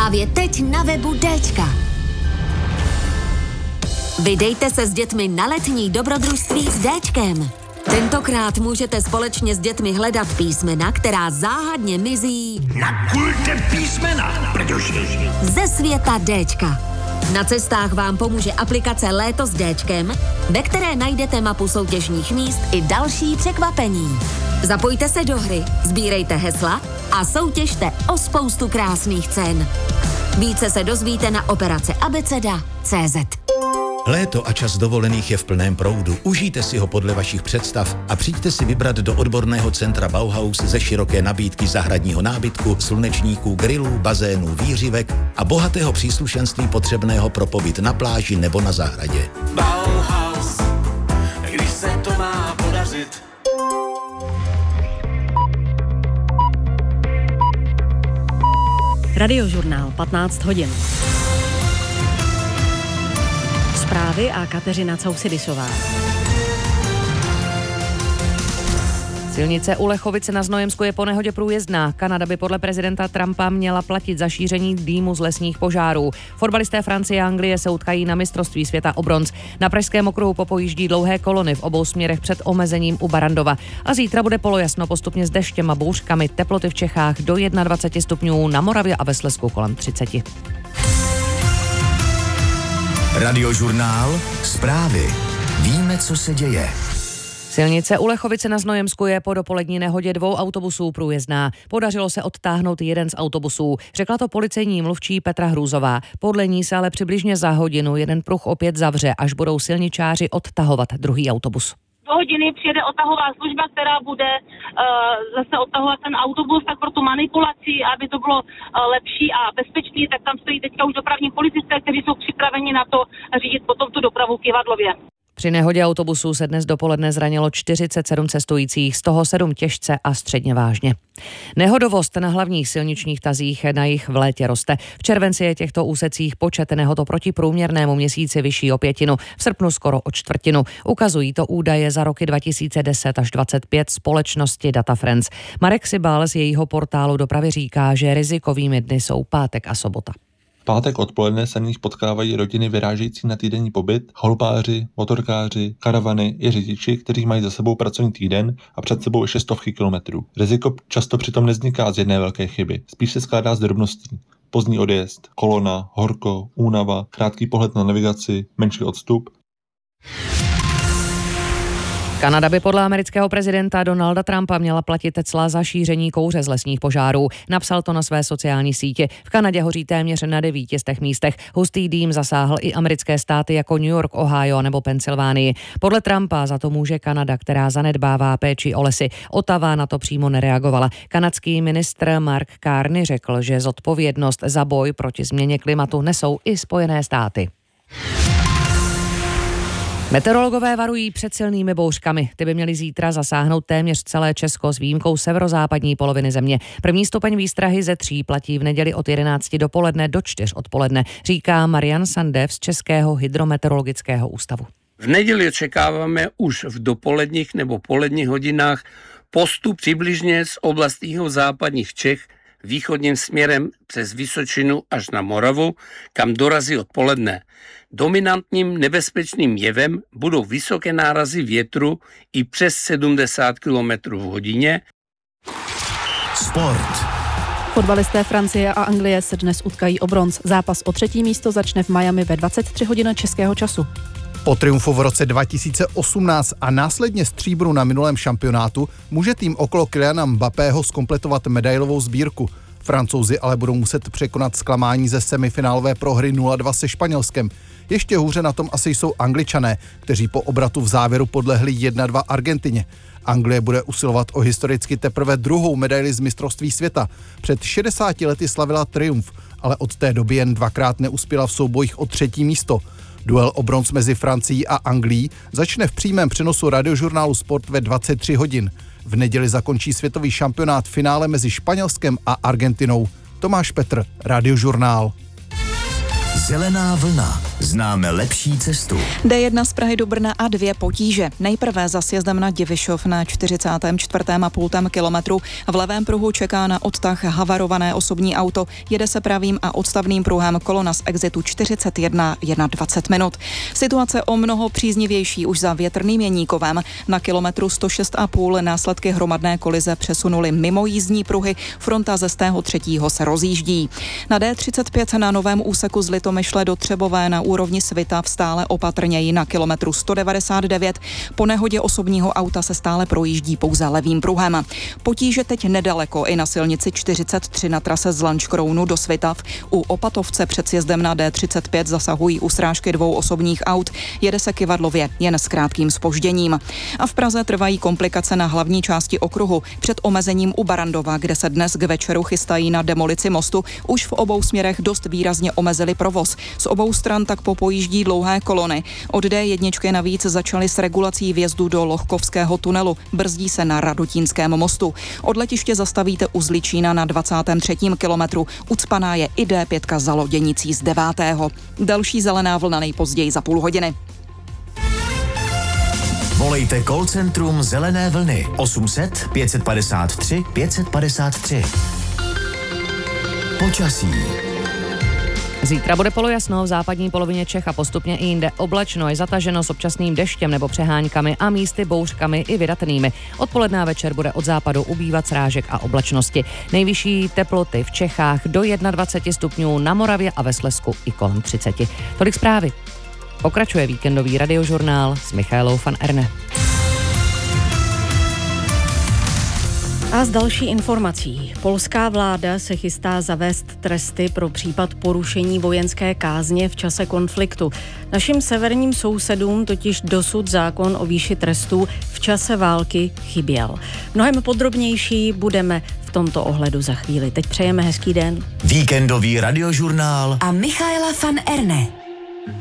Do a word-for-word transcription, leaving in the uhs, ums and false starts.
Právě teď na webu Déčka. Vydejte se s dětmi na letní dobrodružství s Déčkem. Tentokrát můžete společně s dětmi hledat písmena, která záhadně mizí na kulte písmena, protože ze světa Déčka. Na cestách vám pomůže aplikace Léto s Déčkem, ve které najdete mapu soutěžních míst i další překvapení. Zapojte se do hry, sbírejte hesla a soutěžte o spoustu krásných cen. Více se dozvíte na operace abeceda tečka cé zet. Léto a čas dovolených je v plném proudu. Užijte si ho podle vašich představ a přijďte si vybrat do odborného centra Bauhaus ze široké nabídky zahradního nábytku, slunečníků, grillů, bazénů, výřivek a bohatého příslušenství potřebného pro pobyt na pláži nebo na zahradě. Bauhaus, když se to má podařit. Radiožurnál patnáct hodin. Zprávy a Kateřina Causidisová. Silnice u Lechovice na Znojemsku je po nehodě průjezdná. Kanada by podle prezidenta Trumpa měla platit za šíření dýmu z lesních požárů. Fotbalisté Francie a Anglie se utkají na mistrovství světa o bronz. Na pražském okruhu popojíždí dlouhé kolony v obou směrech před omezením u Barandova. A zítra bude polojasno postupně s deštěm a bouřkami. Teploty v Čechách do dvacet jedna stupňů, na Moravě a ve Slezsku kolem třicet. Radiožurnál, zprávy. Víme, co se děje. Silnice u Lechovice na Znojemsku je po dopolední nehodě dvou autobusů průjezdná. Podařilo se odtáhnout jeden z autobusů. Řekla to policejní mluvčí Petra Hrůzová. Podle ní se ale přibližně za hodinu jeden pruh opět zavře, až budou silničáři odtahovat druhý autobus. Do hodiny přijede odtahová služba, která bude uh, zase odtahovat ten autobus, tak pro tu manipulaci, aby to bylo uh, lepší a bezpečný, tak tam stojí teďka už dopravní policisté, kteří jsou připraveni na to řídit potom tu dopravu v Kyvadlově. Při nehodě autobusů se dnes dopoledne zranilo čtyřicet sedm cestujících, z toho sedm těžce a středně vážně. Nehodovost na hlavních silničních tazích na jich v létě roste. V červenci je těchto úsecích počet nehod oproti průměrnému měsíci vyšší o pětinu, v srpnu skoro o čtvrtinu. Ukazují to údaje za roky dva tisíce deset až dvacet pět společnosti Data Friends. Marek Sibal z jejího portálu dopravy říká, že rizikovými dny jsou pátek a sobota. V pátek odpoledne se nich potkávají rodiny vyrážející na týdenní pobyt, chalupáři, motorkáři, karavany i řidiči, kteří mají za sebou pracovní týden a před sebou ještě stovky kilometrů. Riziko často přitom nevzniká z jedné velké chyby, spíš se skládá z drobností. Pozdní odjezd, kolona, horko, únava, krátký pohled na navigaci, menší odstup. Kanada by podle amerického prezidenta Donalda Trumpa měla platit cla za šíření kouře z lesních požárů. Napsal to na své sociální sítě. V Kanadě hoří téměř na devíti z těch místech. Hustý dým zasáhl i americké státy jako New York, Ohio nebo Pensylvánii. Podle Trumpa za to může Kanada, která zanedbává péči o lesy. Ottawa na to přímo nereagovala. Kanadský ministr Mark Carney řekl, že zodpovědnost za boj proti změně klimatu nesou i Spojené státy. Meteorologové varují před silnými bouřkami. Ty by měly zítra zasáhnout téměř celé Česko s výjimkou severozápadní poloviny země. První stupeň výstrahy ze tří platí v neděli od jedenácti dopoledne do čtyř odpoledne, říká Marian Sandev z Českého hydrometeorologického ústavu. V neděli očekáváme už v dopoledních nebo poledních hodinách postup přibližně z oblastí západních Čech východním směrem přes Vysočinu až na Moravu, kam dorazí odpoledne. Dominantním nebezpečným jevem budou vysoké nárazy větru i přes sedmdesát kilometrů v hodině. Sport. Fotbalisté Francie a Anglie se dnes utkají o bronz. Zápas o třetí místo začne v Miami ve dvacet tři hodin českého času. Po triumfu v roce dva tisíce osmnáct a následně stříbru na minulém šampionátu může tým okolo Kyliana Mbappého zkompletovat medailovou sbírku. Francouzi ale budou muset překonat zklamání ze semifinálové prohry nula dva se Španělskem. Ještě hůře na tom asi jsou Angličané, kteří po obratu v závěru podlehli jedna dva Argentině. Anglie bude usilovat o historicky teprve druhou medaili z mistrovství světa. Před šedesáti lety slavila triumf, ale od té doby jen dvakrát neuspěla v soubojích o třetí místo. Duel o bronz mezi Francií a Anglií začne v přímém přenosu radiožurnálu Sport ve dvacet tři hodin. V neděli zakončí světový šampionát finále mezi Španělskem a Argentinou. Tomáš Petr, Radiožurnál. Zelená vlna. Známe lepší cestu. D jedna z Prahy do Brna a dvě potíže. Nejprve za sjezdem na Divišov na čtyřicátém čtvrtém a půl kilometru. V levém pruhu čeká na odtah havarované osobní auto. Jede se pravým a odstavným pruhem, kolona z exitu čtyřicet jedna, dvacet jedna minut. Situace o mnoho příznivější už za Větrným Jeníkovem. Na kilometru sto šest a půl následky hromadné kolize přesunuli mimo jízdní pruhy. Fronta ze stého třetího se rozjíždí. Na D třicet pět na novém úseku z Litomyšle do Třebové na úrovni Svitav stále opatrněji na kilometru sto devadesát devět. Po nehodě osobního auta se stále projíždí pouze levým pruhem. Potíže teď nedaleko i na silnici čtyřicet tři na trase z Lanškrounu do Svitav. U Opatovce před sjezdem na D třicet pět zasahují u srážky dvou osobních aut. Jede se kyvadlově, jen s krátkým zpožděním. A v Praze trvají komplikace na hlavní části okruhu. Před omezením u Barandova, kde se dnes k večeru chystají na demolici mostu, už v obou směrech dost výrazně omezili provoz. Z obou stran tak popojíždí dlouhé kolony. Od D jedna navíc začaly s regulací vjezdu do Lohkovského tunelu. Brzdí se na Radotínském mostu. Od letiště zastavíte u Zličína na dvacátém třetím kilometru. Ucpaná je i D pět za Loděnicí z devátého. Další zelená vlna nejpozději za půl hodiny. Volejte call centrum Zelené vlny osm set pět padesát tři pět padesát tři. Počasí. Zítra bude polojasno v západní polovině Čech a postupně i jinde oblačno, je zataženo s občasným deštěm nebo přeháňkami a místy bouřkami i vydatnými. Odpoledne a večer bude od západu ubývat srážek a oblačnosti. Nejvyšší teploty v Čechách do dvacet jedna stupňů, na Moravě a ve Slezsku i kolem třicet. Tolik zprávy. Pokračuje víkendový radiožurnál s Michaelou van Erne. A z další informací. Polská vláda se chystá zavést tresty pro případ porušení vojenské kázně v čase konfliktu. Našim severním sousedům totiž dosud zákon o výši trestů v čase války chyběl. Mnohem podrobnější budeme v tomto ohledu za chvíli. Teď přejeme hezký den. Víkendový radiožurnál a Michaela van Erne.